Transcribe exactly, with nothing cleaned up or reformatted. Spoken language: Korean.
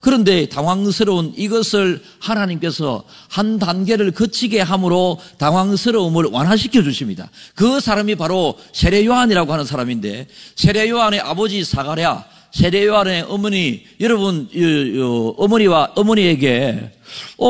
그런데 당황스러운 이것을 하나님께서 한 단계를 거치게 함으로 당황스러움을 완화시켜 주십니다. 그 사람이 바로 세례 요한이라고 하는 사람인데, 세례 요한의 아버지 사가랴, 세례 요한의 어머니, 여러분 어머니와 어머니에게